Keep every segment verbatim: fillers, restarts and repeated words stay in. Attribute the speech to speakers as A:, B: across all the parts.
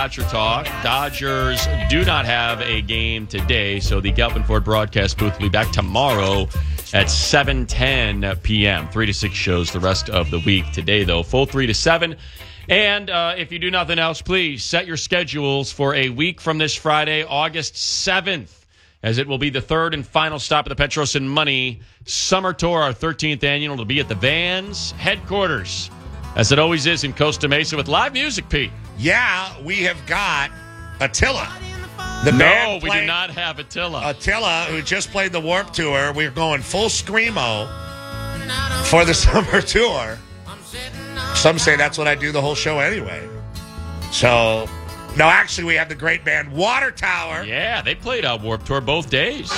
A: Dodger Talk. Dodgers do not have a game today, so the Galpin Ford broadcast booth will be back tomorrow at seven ten p.m. three to six shows the rest of the week. Today, though, full three to seven. And uh, if you do nothing else, please set your schedules for a week from this Friday, August seventh, as it will be the third and final stop of the Petros and Money Summer Tour, our thirteenth annual. It'll be at the Vans headquarters, as it always is in Costa Mesa, with live music, Pete.
B: Yeah, we have got Attila. The
A: no,
B: band
A: we
B: play-
A: do not have Attila.
B: Attila, who just played the Warped Tour. We're going full screamo for the Summer Tour. Some say that's what I do the whole show anyway. So, no, actually, we have the great band Water Tower.
A: Yeah, they played out Warped Tour both days.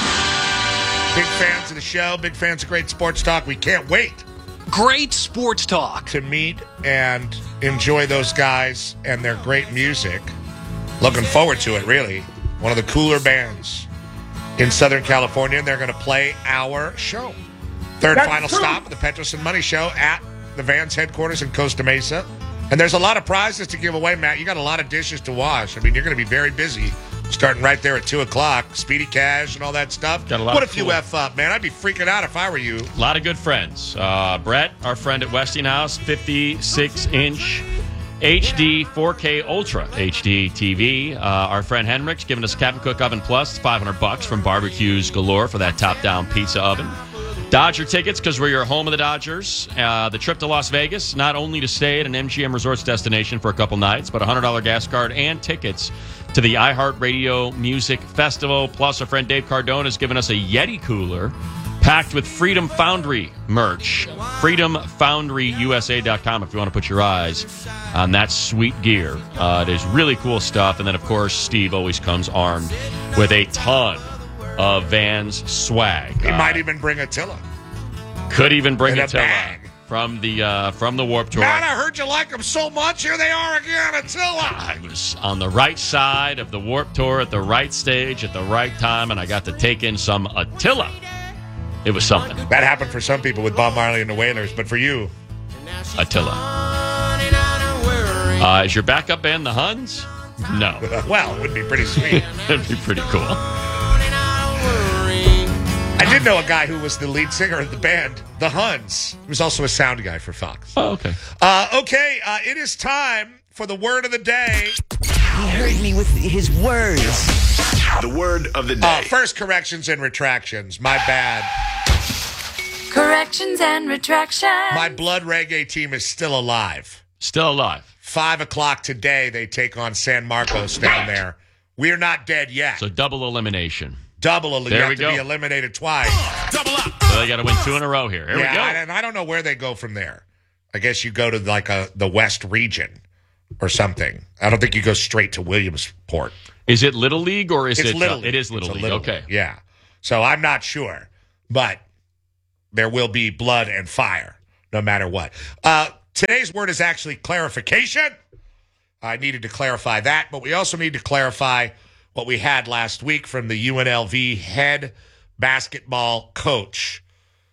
B: Big fans of the show, big fans of great sports talk. We can't wait.
C: Great sports talk.
B: To meet and enjoy those guys and their great music. Looking forward to it, really. One of the cooler bands in Southern California, and they're going to play our show. Third
D: That's
B: final
D: true.
B: stop of the Petros and Money Show at the Vans headquarters in Costa Mesa. And there's a lot of prizes to give away, Matt. You got a lot of dishes to wash. I mean, you're going to be very busy starting right there at two o'clock. Speedy cash and all that stuff.
A: Got a lot
B: what
A: of
B: if you
A: cool-
B: F up, man? I'd be freaking out if I were you.
A: A lot of good friends. Uh, Brett, our friend at Westinghouse, fifty-six inch H D four K Ultra H D T V. Uh, our friend Henrik's giving us Captain Cook Oven Plus, five hundred bucks from Barbecues Galore for that top-down pizza oven. Dodger tickets, because we're your home of the Dodgers. Uh, the trip to Las Vegas, not only to stay at an M G M Resorts destination for a couple nights, but a one hundred dollars gas card and tickets to the iHeartRadio Music Festival. Plus, our friend Dave Cardone has given us a Yeti cooler packed with Freedom Foundry merch. freedom foundry u s a dot com if you want to put your eyes on that sweet gear. Uh, it is really cool stuff. And then, of course, Steve always comes armed with a ton of Vans swag.
B: He
A: Uh,
B: might even bring Attila.
A: Could even bring
B: In a
A: Attila
B: bag.
A: from the uh, from the Warped Tour.
B: Matt, I heard you like him so much. Here they are again, Attila.
A: I was on the right side of the Warped Tour at the right stage at the right time, and I got to take in some Attila. It was something.
B: That happened for some people with Bob Marley and the Wailers, but for you,
A: Attila. Uh, is your backup band the Huns? No.
B: well, it would be pretty sweet.
A: That'd be pretty cool.
B: I did know a guy who was the lead singer of the band, the Huns. He was also a sound guy for Fox.
A: Oh, okay.
B: Uh, okay, uh, it is time for the word of the day.
E: He heard me with his words.
F: The word of the day.
B: Uh, first, corrections and retractions. My bad.
G: Corrections and retractions.
B: My blood reggae team is still alive.
A: Still alive.
B: Five o'clock today, they take on San Marcos down there. We're not dead yet.
A: So double elimination.
B: Double elimination.
A: There
B: You have
A: we
B: to
A: go.
B: be eliminated twice.
F: Double up.
A: So they got to win two in a row here. Here
B: yeah,
A: we go.
B: I, and I don't know where they go from there. I guess you go to like a the West region or something. I don't think you go straight to Williamsport.
A: Is it Little League or is
B: It's
A: it?
B: Little
A: uh,
B: League.
A: It is Little
B: It's a
A: League.
B: Little
A: Okay.
B: League, yeah. So I'm not sure, but there will be blood and fire no matter what. Uh, today's word is actually clarification. I needed to clarify that, but we also need to clarify what we had last week from the U N L V head basketball coach,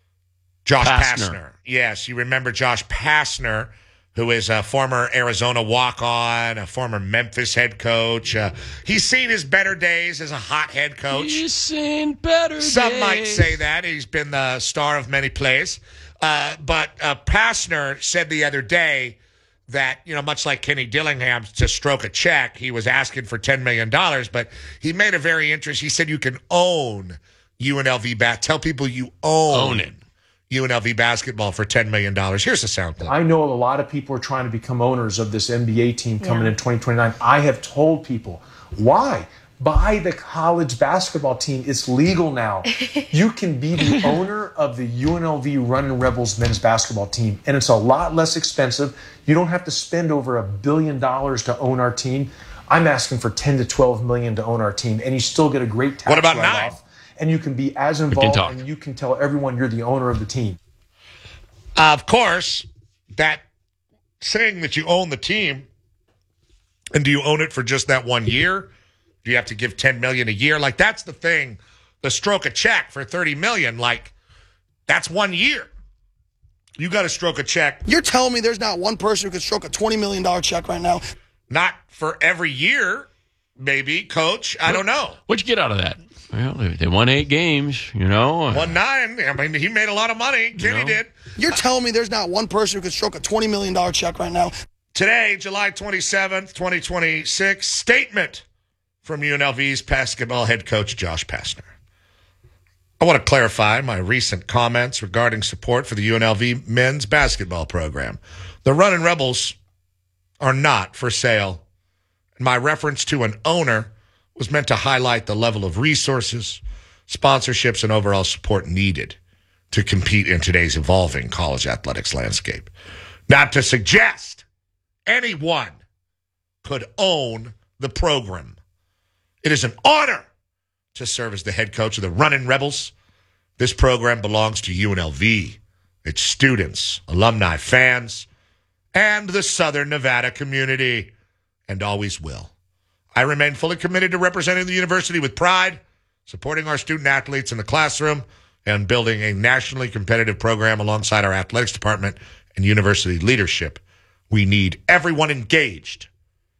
B: Josh
A: Pastner.
B: Pastner. Yes, you remember Josh Pastner, who is a former Arizona walk-on, a former Memphis head coach. Uh, he's seen his better days as a hot head coach.
A: He's seen better
B: Some
A: days.
B: might say that. He's been the star of many plays. Uh, but uh, Pastner said the other day that, you know, much like Kenny Dillingham, to stroke a check, he was asking for ten million dollars, but he made a very interesting, he said you can own U N L V, ba- tell people you own,
A: Own it.
B: U N L V basketball for ten million dollars. Here's a sound clip.
D: I know a lot of people are trying to become owners of this N B A team coming
G: Yeah.
D: in twenty twenty-nine. I have told people, why? Buy the college basketball team. It's legal now. You can be the owner of the U N L V Running Rebels men's basketball team, and it's a lot less expensive. You don't have to spend over a billion dollars to own our team. I'm asking for ten to twelve million to own our team, and you still get a great tax
B: What about
D: write-off. And you can be as
A: can
D: involved,
A: talk.
D: and you can tell everyone you're the owner of the team.
B: Uh, of course, that saying that you own the team, and do you own it for just that one year? Do you have to give ten million dollars a year? Like, that's the thing. The stroke a check for thirty million dollars, like, that's one year. You got to stroke a check.
H: You're telling me there's not one person who can stroke a twenty million dollars check right now?
B: Not for every year, maybe, Coach. I don't know.
A: What'd you get out of that? Well, they they won eight games, you know.
B: One nine. I mean, he made a lot of money. Kenny
A: know?
B: did.
G: You're telling me there's not one person who could stroke a twenty million dollars check right now?
B: Today, July twenty-seventh, twenty twenty-six, statement from U N L V's basketball head coach, Josh Pastner. I want to clarify my recent comments regarding support for the U N L V men's basketball program. The Runnin' Rebels are not for sale. My reference to an owner was meant to highlight the level of resources, sponsorships, and overall support needed to compete in today's evolving college athletics landscape. Not to suggest anyone could own the program. It is an honor to serve as the head coach of the Runnin' Rebels. This program belongs to U N L V, its students, alumni, fans, and the Southern Nevada community, and always will. I remain fully committed to representing the university with pride, supporting our student athletes in the classroom, and building a nationally competitive program alongside our athletics department and university leadership. We need everyone engaged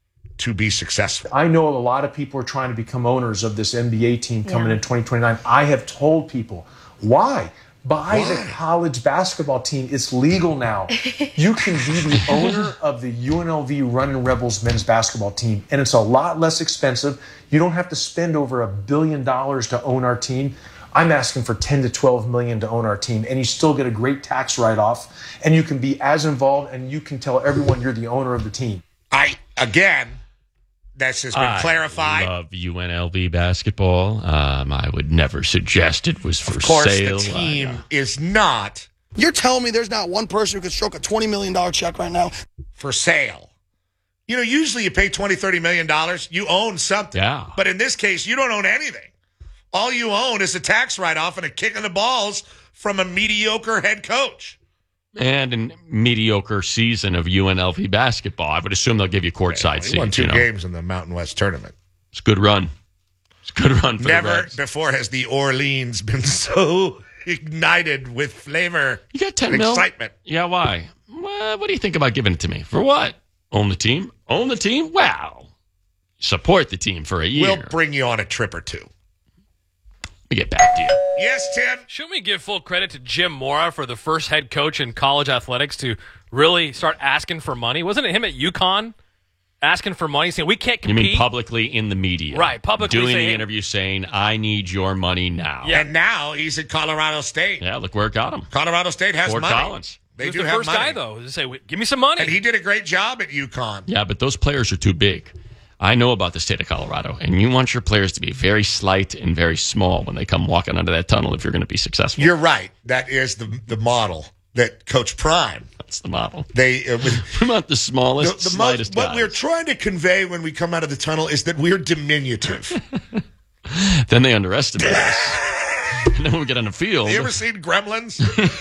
B: to be successful.
D: I know a lot of people are trying to become owners of this N B A team coming in twenty twenty-nine. I have told people, why? Buy
B: Why?
D: the college basketball team. It's legal now. You can be the owner of the U N L V Runnin' Rebels men's basketball team, and it's a lot less expensive. You don't have to spend over a billion dollars to own our team. I'm asking for ten to twelve million to own our team, and you still get a great tax write-off, and you can be as involved, and you can tell everyone you're the owner of the team.
B: I, again, this has been
A: I
B: clarified.
A: love U N L V basketball. Um, I would never suggest it was for
B: Of course,
A: sale.
B: the team
A: I, uh,
B: is not
G: You're telling me there's not one person who could stroke a twenty million dollars check right now?
B: for sale. You know, usually you pay twenty, thirty million dollars, you own something.
A: Yeah.
B: But in this case, you don't own anything. All you own is a tax write-off and a kick in the balls from a mediocre head coach.
A: and a mediocre season of U N L V basketball. I would assume they'll give you courtside
B: He won
A: seats.
B: two
A: You know?
B: games in the Mountain West tournament.
A: It's a good run. It's a good run for the
B: Never
A: Reds.
B: before has the Orleans been so ignited with flavor
A: You got ten
B: and
A: mil?
B: excitement.
A: Yeah, why? Well, what do you think about giving it to me? For what? Own the team? Own the team? Wow. Support the team for a year.
B: We'll bring you on a trip or two.
A: We get back to you.
B: Yes, Tim?
H: Shouldn't we give full credit to Jim Mora for the first head coach in college athletics to really start asking for money? Wasn't it him at UConn asking for money, saying we can't
A: You
H: compete?
A: mean publicly in the media?
H: Right, publicly
A: Doing
H: saying-
A: the interview saying, I need your money now.
H: Yeah.
B: And now he's at Colorado State.
A: Yeah, look where it got him.
B: Colorado State has
A: Fort
B: money.
A: Collins.
B: They
H: He was
B: do
H: the
B: have
H: first
B: money.
H: guy, though, to say, give me some money.
B: And he did a great job at UConn.
A: Yeah, but those players are too big. I know about the state of Colorado, and you want your players to be very slight and very small when they come walking under that tunnel if you're going to be successful.
B: You're right. That is the the model that Coach Prime.
A: That's the model.
B: They uh,
A: We want the smallest,
B: the, the
A: slightest
B: most, what
A: guys.
B: we're trying to convey when we come out of the tunnel is that we're diminutive.
A: Then they underestimate us. And then when we get on the field,
B: You ever seen Gremlins?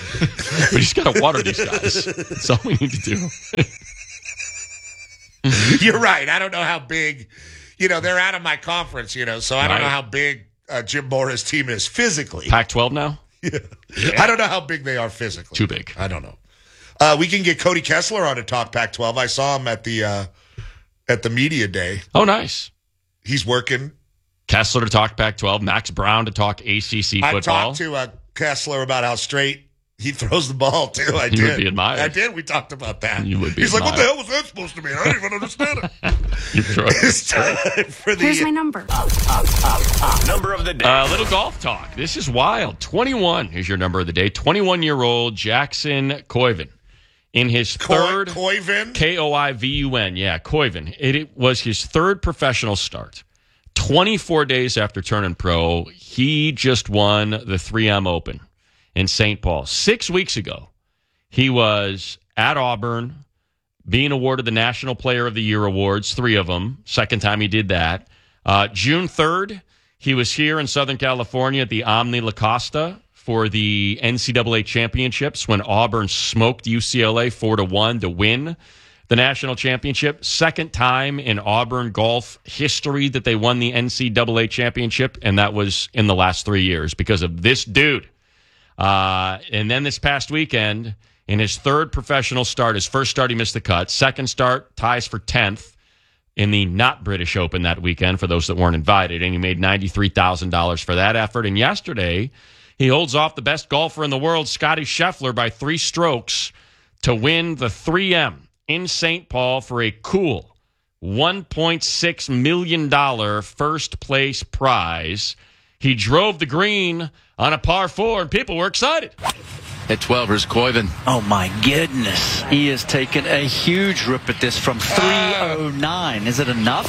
A: we just got to water these guys. That's all we need to do.
B: You're right. I don't know how big. You know, they're out of my conference. You know, so I don't
A: Right.
B: know how big uh, Jim Mora's team is physically.
A: Pac twelve now?
B: I don't know how big they are physically.
A: Too big.
B: I don't know. Uh, we can get Cody Kessler on to talk Pac twelve. I saw him at the uh, at the media day.
A: Oh, nice.
B: He's working.
A: Kessler to talk Pac twelve, Max Brown to talk A C C
B: I
A: football.
B: talked to uh, Kessler about how straight he throws the ball too. I
A: You
B: did.
A: would be admired.
B: I did. We talked about that.
A: You would be
B: He's like, "What the
A: admired.
B: hell was that supposed to mean? I don't even understand it."
A: You throw it.
B: It's time for the.
I: Here's my number.
F: Number of the day.
A: Uh, little golf talk. This is wild. twenty-one is your number of the day. twenty-one-year-old Jackson Koivun in his third
B: Koivun.
A: K O I V U N. Yeah, Koivun. It, it was his third professional start. twenty-four days after turning pro, he just won the three M Open in Saint Paul. Six weeks ago, he was at Auburn being awarded the National Player of the Year awards, three of them. Second time he did that. Uh, June third, he was here in Southern California at the Omni La Costa for the N C double A championships when Auburn smoked U C L A four to one to win the national championship. Second time in Auburn golf history that they won the N C double A championship, and that was in the last three years because of this dude. Uh, and then this past weekend, in his third professional start, his first start he missed the cut. Second start, ties for tenth. in the not British Open that weekend for those that weren't invited, and he made ninety-three thousand dollars for that effort. And yesterday, he holds off the best golfer in the world, Scottie Scheffler, by three strokes to win the three M in Saint Paul for a cool one point six million dollars first place prize. He drove the green on a par four, and people were excited.
I: At twelve, here's Koiven.
E: Oh, my goodness. He has taken a huge rip at this from three oh nine. Is it enough?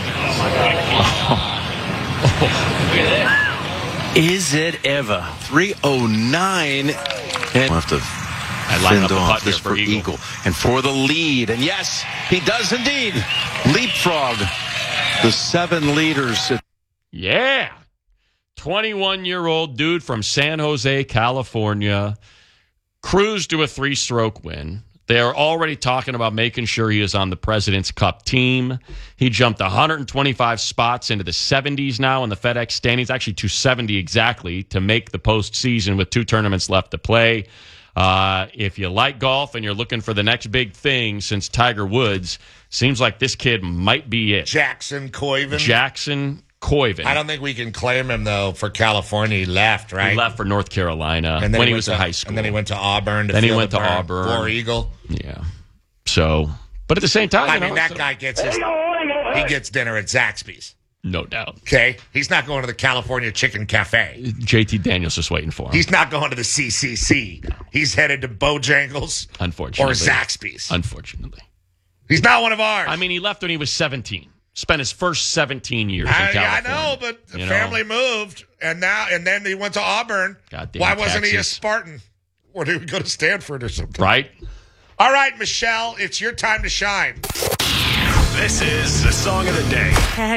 E: Is it ever?
I: three oh nine. And we'll have to
A: I line up the
I: off
A: putt
I: this
A: here for
I: for
A: Eagle.
I: Eagle. And for the lead. And yes, he does indeed leapfrog the seven leaders.
A: Yeah. twenty-one-year-old dude from San Jose, California, cruised to a three-stroke win. They are already talking about making sure he is on the President's Cup team. He jumped one hundred twenty-five spots into the seventies now in the FedEx standings, actually two seventy exactly, to make the postseason with two tournaments left to play. Uh, if you like golf and you're looking for the next big thing since Tiger Woods, seems like this kid might be it.
B: Jackson Koiven.
A: Jackson Koiven.
B: I don't think we can claim him, though, for California. He left, right?
A: He left for North Carolina
B: and then
A: when he,
B: he
A: was
B: to,
A: in high school.
B: And then he went to Auburn. To
A: then he
B: feel
A: went
B: the
A: to
B: burn.
A: Auburn.
B: War Eagle.
A: Yeah. So, but at the same time,
B: I
A: you
B: mean,
A: know,
B: that
A: so-
B: guy gets his, he gets dinner at Zaxby's.
A: No doubt.
B: Okay? He's not going to the California Chicken Cafe.
A: J T Daniels is waiting for him.
B: He's not going to the C C C. He's headed to Bojangles
A: Unfortunately.
B: or Zaxby's.
A: Unfortunately.
B: He's not one of ours.
A: I mean, he left when he was seventeen. Spent his first seventeen years in
B: I,
A: California.
B: I know, but the
A: You
B: family
A: know?
B: moved, and now and then he went to Auburn.
A: Goddamn
B: Why wasn't he a
A: Texas.
B: Spartan? Or did he go to Stanford or something?
A: Right?
B: All right, Michelle, it's your time to shine.
F: This is the song of the day.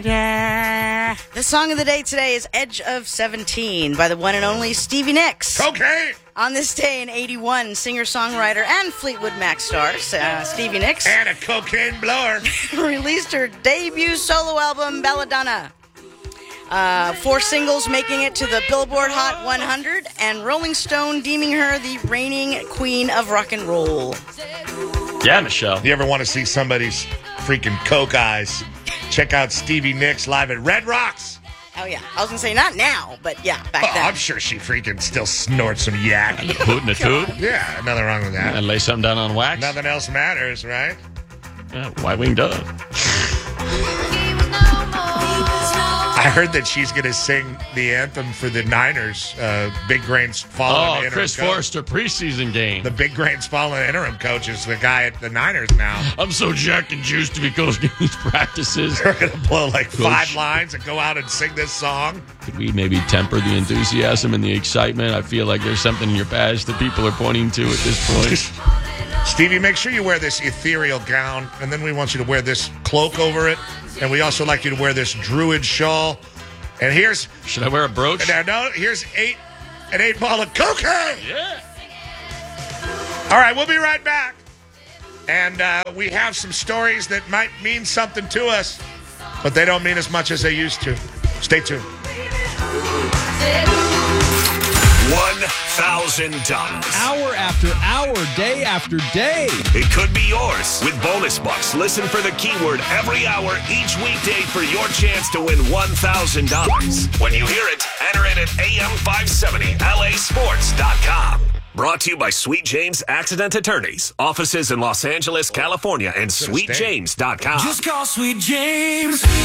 J: The song of the day today is Edge of seventeen by the one and only Stevie Nicks.
B: Okay.
J: On this day in eighty-one, singer-songwriter and Fleetwood Mac star uh, Stevie Nicks
B: And a cocaine blower.
J: released her debut solo album, Belladonna. Uh, four singles making it to the Billboard Hot one hundred, and Rolling Stone deeming her the reigning queen of rock and roll.
A: Yeah, Michelle.
B: You ever want to see somebody's freaking coke eyes? Check out Stevie Nicks live at Red Rocks.
J: Oh, yeah. I was going to say, not now, but yeah, back
B: Oh,
J: then.
B: I'm sure she freaking still snorts some yak.
A: Hoot and a toot.
B: Yeah, nothing wrong with that.
A: And lay something down on wax.
B: Nothing else matters, right?
A: Yeah, Y-Wing does.
B: I heard that she's going to sing the anthem for the Niners. Uh, Big Grain's fallen
A: Oh,
B: interim
A: Chris
B: coach.
A: Forrester preseason game.
B: The Big Grain's fallen interim coach is the guy at the Niners now.
A: I'm so jacked and juiced to be coaching these practices.
B: They're going to blow like
A: Coach.
B: five lines and go out and sing this song.
A: Could we maybe temper the enthusiasm and the excitement? I feel like there's something in your past that people are pointing to at this point.
B: Stevie, make sure you wear this ethereal gown, and then we want you to wear this cloak over it, and we also like you to wear this druid shawl. And here's
A: Should I wear a brooch?
B: no, no here's eight an eight ball of cocaine.
A: Yeah.
B: All right, we'll be right back, and uh, we have some stories that might mean something to us, but they don't mean as much as they used to. Stay tuned.
F: One thousand dollars.
K: Hour after hour, day after day.
F: It could be yours with bonus bucks. Listen for the keyword every hour each weekday for your chance to win one thousand dollars. When you hear it, enter it at A M five seventy L A sports dot com. Brought to you by Sweet James Accident Attorneys. Offices in Los Angeles, California, and sweet james dot com.
K: Just call Sweet James. Just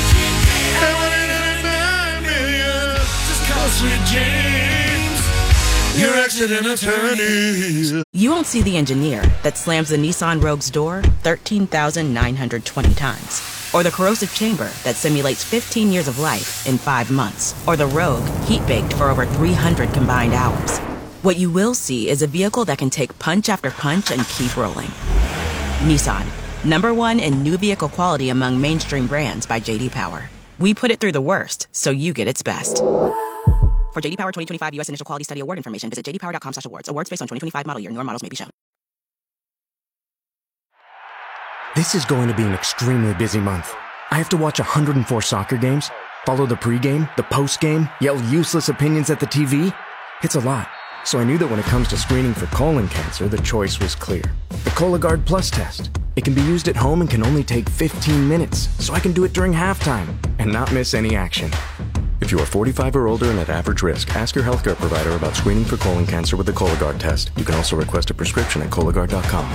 K: call Sweet James. Your accident attorney.
L: You won't see the engineer that slams the Nissan Rogue's door thirteen thousand nine hundred twenty times. Or the corrosive chamber that simulates fifteen years of life in five months. Or the Rogue heat-baked for over three hundred combined hours. What you will see is a vehicle that can take punch after punch and keep rolling. Nissan, number one in new vehicle quality among mainstream brands by J D Power. We put it through the worst, so you get its best. For J D Power twenty twenty-five U S Initial Quality Study Award information, visit j d power dot com slash awards. Awards based on twenty twenty-five model year. Newer models may be shown.
M: This is going to be an extremely busy month. I have to watch one hundred four soccer games, follow the pregame, the postgame, yell useless opinions at the T V. It's a lot. So I knew that when it comes to screening for colon cancer, the choice was clear. The Cologuard Plus test. It can be used at home and can only take fifteen minutes, so I can do it during halftime and not miss any action. If you are forty-five or older and at average risk, ask your healthcare provider about screening for colon cancer with the Cologuard test. You can also request a prescription at Cologuard dot com.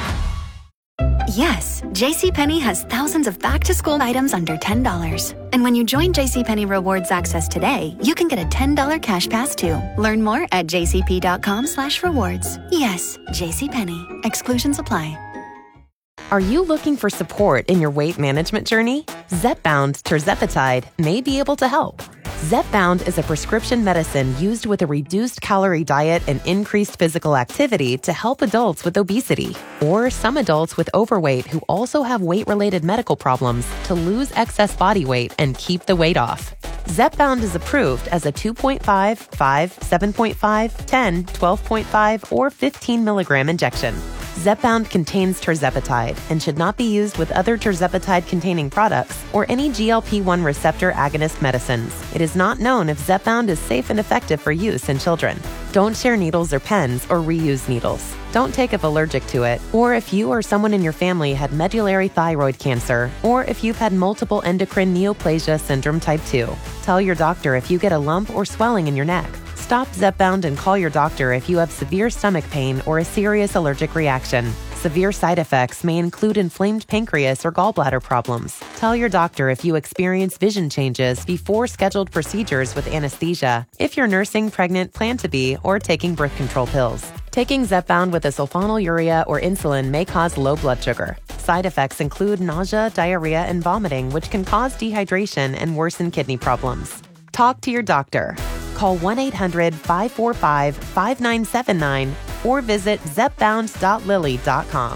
N: Yes, JCPenney has thousands of back-to-school items under ten dollars. And when you join JCPenney Rewards Access today, you can get a ten dollars cash pass too. Learn more at jcp.com slash rewards. Yes, JCPenney. Exclusions apply.
O: Are you looking for support in your weight management journey? Zepbound tirzepatide may be able to help. Zepbound is a prescription medicine used with a reduced calorie diet and increased physical activity to help adults with obesity or some adults with overweight who also have weight-related medical problems to lose excess body weight and keep the weight off. Zepbound is approved as a two point five, five, seven point five, ten, twelve point five, or fifteen milligram injection. Zepbound contains tirzepatide and should not be used with other tirzepatide-containing products or any G L P one receptor agonist medicines. It is not known if Zepbound is safe and effective for use in children. Don't share needles or pens or reuse needles. Don't take if allergic to it, or if you or someone in your family had medullary thyroid cancer, or if you've had multiple endocrine neoplasia syndrome type two. Tell your doctor if you get a lump or swelling in your neck. Stop Zepbound and call your doctor if you have severe stomach pain or a serious allergic reaction. Severe side effects may include inflamed pancreas or gallbladder problems. Tell your doctor if you experience vision changes before scheduled procedures with anesthesia, if you're nursing, pregnant, plan to be, or taking birth control pills. Taking Zepbound with a sulfonylurea or insulin may cause low blood sugar. Side effects include nausea, diarrhea, and vomiting, which can cause dehydration and worsen kidney problems. Talk to your doctor. Call one eight hundred, five four five, five nine seven nine or visit zepbound dot lilly dot com.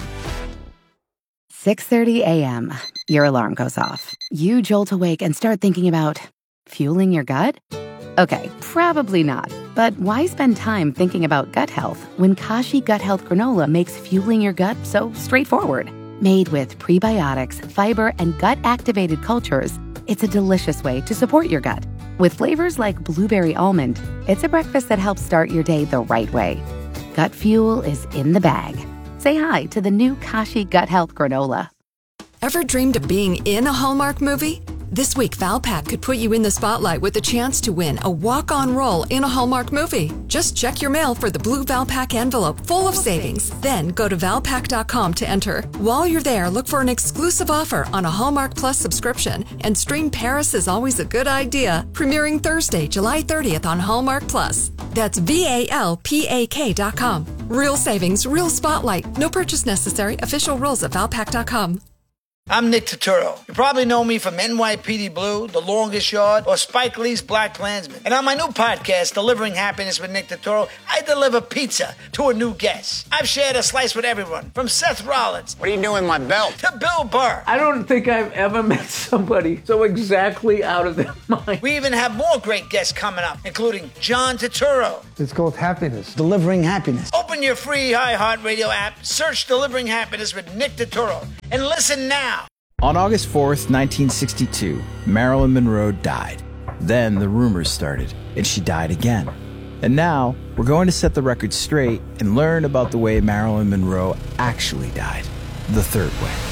P: six thirty a.m. Your alarm goes off. You jolt awake and start thinking about fueling your gut? Okay, probably not. But why spend time thinking about gut health when Kashi Gut Health Granola makes fueling your gut so straightforward? Made with prebiotics, fiber, and gut-activated cultures, it's a delicious way to support your gut. With flavors like blueberry almond, it's a breakfast that helps start your day the right way. Gut fuel is in the bag. Say hi to the new Kashi Gut Health Granola.
Q: Ever dreamed of being in a Hallmark movie? This week, Valpak could put you in the spotlight with a chance to win a walk-on role in a Hallmark movie. Just check your mail for the blue Valpak envelope full of savings. Then go to valpak dot com to enter. While you're there, look for an exclusive offer on a Hallmark Plus subscription and stream Paris is Always a Good Idea, premiering Thursday, July thirtieth on Hallmark Plus. That's V A L P A K dot com. Real savings, real spotlight. No purchase necessary. Official rules at valpak dot com.
R: I'm Nick Turturro. You probably know me from N Y P D Blue, The Longest Yard, or Spike Lee's Black Klansman. And on my new podcast, Delivering Happiness with Nick Turturro, I deliver pizza to a new guest. I've shared a slice with everyone, from Seth Rollins. What are you doing with my belt? To Bill Burr.
S: I don't think I've ever met somebody so exactly out of their mind.
R: We even have more great guests coming up, including John Turturro.
T: It's called Happiness. Delivering Happiness.
R: Open your free iHeartRadio app, search Delivering Happiness with Nick Turturro, and listen now.
U: On August fourth, nineteen sixty-two, Marilyn Monroe died. Then the rumors started, and she died again. And now, we're going to set the record straight and learn about the way Marilyn Monroe actually died, the third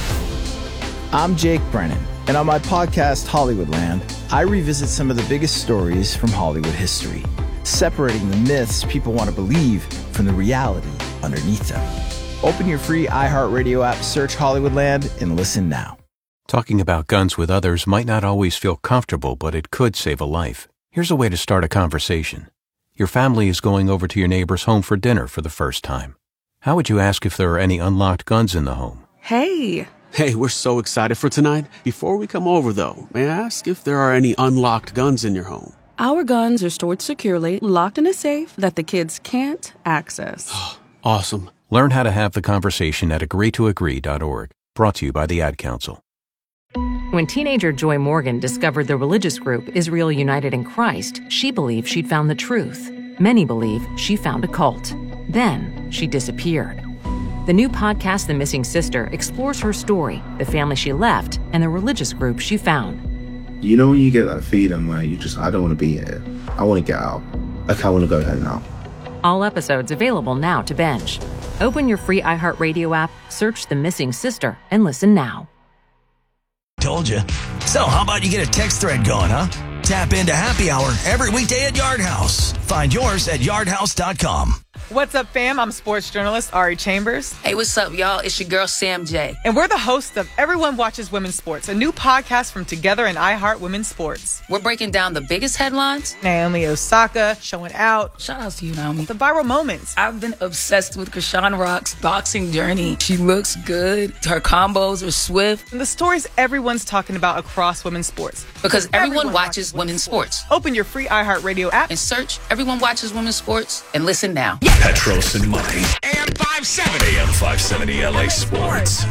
U: way. I'm Jake Brennan, and on my podcast, Hollywoodland, I revisit some of the biggest stories from Hollywood history, separating the myths people want to believe from the reality underneath them. Open your free iHeartRadio app, search Hollywoodland, and listen now.
V: Talking about guns with others might not always feel comfortable, but it could save a life. Here's a way to start a conversation. Your family is going over to your neighbor's home for dinner for the first time. How would you ask if there are any unlocked guns in the home?
W: Hey. Hey, we're so excited for tonight. Before we come over, though, may I ask if there are any unlocked guns in your home?
X: Our guns are stored securely, locked in a safe that the kids can't access.
W: Awesome.
V: Learn how to have the conversation at agree to agree dot org. Brought to you by the Ad Council.
Y: When teenager Joy Morgan discovered the religious group Israel United in Christ, she believed she'd found the truth. Many believe she found a cult. Then she disappeared. The new podcast, The Missing Sister, explores her story, the family she left, and the religious group she found.
Z: You know when you get that feeling where you just, I don't want to be here. I want to get out. Like, I want to go home now.
Y: All episodes available now to binge. Open your free iHeartRadio app, search The Missing Sister, and listen now.
C: Told you. So how about you get a text thread going, huh? Tap into Happy Hour every weekday at Yard House. Find yours at yard house dot com.
D: What's up, fam? I'm sports journalist Ari Chambers.
E: Hey, what's up, y'all? It's your girl, Sam J.
D: And we're the hosts of Everyone Watches Women's Sports, a new podcast from Together and iHeart Women's Sports.
E: We're breaking down the biggest headlines.
D: Naomi Osaka showing out.
E: Shout out to you, Naomi.
D: The viral moments.
E: I've been obsessed with Krishan Rock's boxing journey. She looks good. Her combos are swift.
D: And the stories everyone's talking about across women's sports.
E: Because everyone, everyone watches, watches women's sports. sports.
D: Open your free iHeartRadio app
E: and search Everyone Watches Women's Sports and listen now.
F: Yeah. Petros and Money. A M five seventy. A M five seventy L A Sports.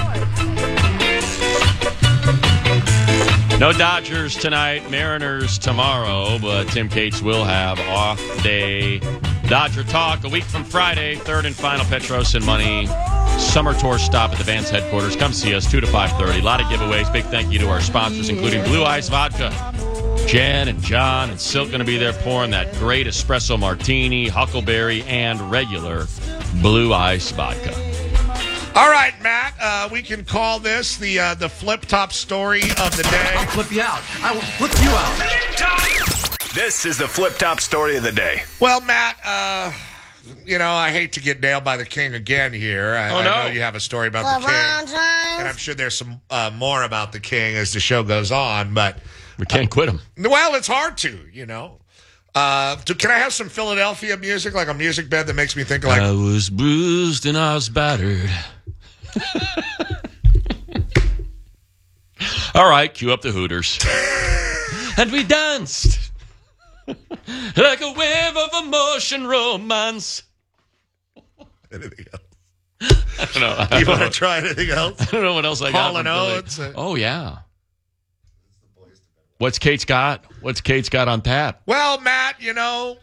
A: No Dodgers tonight, Mariners tomorrow, but Tim Cates will have off day. Dodger Talk a week from Friday, third and final Petros and Money summer tour stop at the Vans headquarters. Come see us, two to five thirty. A lot of giveaways. Big thank you to our sponsors, including Blue Ice Vodka. Jen and John and Silk going to be there pouring that great espresso martini, huckleberry, and regular Blue Ice vodka.
B: All right, Matt, uh, we can call this the uh, the flip-top story of the day.
C: I'll flip you out. I will flip you out.
F: This is the flip-top story of the day.
B: Well, Matt, uh, you know, I hate to get nailed by the king again here. I,
A: oh, no.
B: I know you have a story about the king, and I'm sure there's some uh, more about the king as the show goes on, but...
A: We can't quit him.
B: Well, it's hard to, you know. Uh, do, can I have some Philadelphia music, like a music bed that makes me think like...
A: I was bruised and I was battered. All right, cue up the Hooters. And we danced like a wave of emotion romance.
B: Anything else?
A: I don't know. I
B: you
A: don't
B: want
A: know.
B: to try anything else?
A: I don't know what else I
B: Hall
A: got.
B: and Oates.
A: Oh, yeah. What's Kate's got? What's Kate's got on tap?
B: Well, Matt, you know,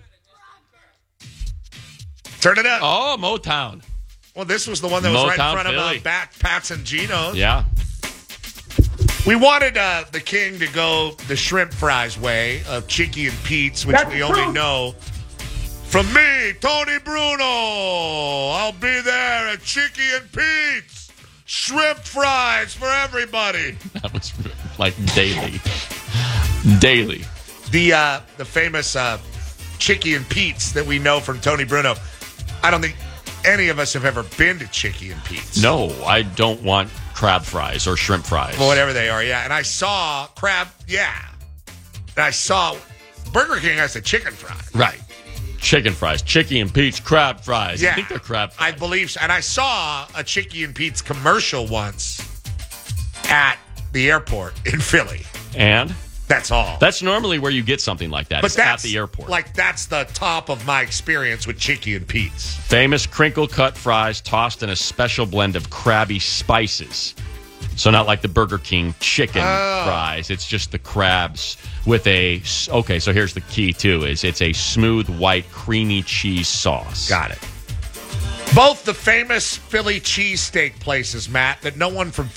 B: turn it up.
A: Oh, Motown.
B: Well, this was the one that was
A: Motown,
B: right in front
A: Philly.
B: of uh, Bat, Pats and Geno's.
A: Yeah.
B: We wanted uh, the king to go the shrimp fries way of Chicky and Pete's, which
D: That's
B: we
D: true.
B: only know from me, Tony Bruno. I'll be there at Chicky and Pete's. Shrimp fries for everybody.
A: That was like daily. Daily.
B: The uh, the famous uh, Chicky and Pete's that we know from Tony Bruno. I don't think any of us have ever been to Chicky and Pete's.
A: No, I don't want crab fries or shrimp fries.
B: Well, whatever they are, yeah. And I saw crab, yeah. And I saw Burger King has the chicken fries.
A: Right. Chicken fries. Chicky and Pete's crab fries.
B: Yeah.
A: I think they're crab fries.
B: I believe so. And I saw a Chicky and Pete's commercial once at the airport in Philly.
A: And?
B: That's all.
A: That's normally where you get something like that.
B: But
A: It's
B: that's
A: at the airport.
B: Like, that's the top of my experience with Chicky and Pete's.
A: Famous crinkle-cut fries tossed in a special blend of crabby spices. So not like the Burger King chicken
B: Oh.
A: fries. It's just the crabs with a... Okay, so here's the key, too, is it's a smooth, white, creamy cheese sauce.
B: Got it. Both the famous Philly cheesesteak places, Matt, that no one from